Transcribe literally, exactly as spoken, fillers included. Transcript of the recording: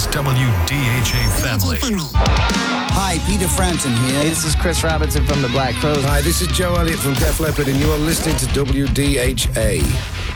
Today's W D H A family. Hi, Peter Frampton here. Hey, this is Chris Robinson from the Black Crowes. Hi, this is Joe Elliott from Def Leppard, and you are listening to W D H A.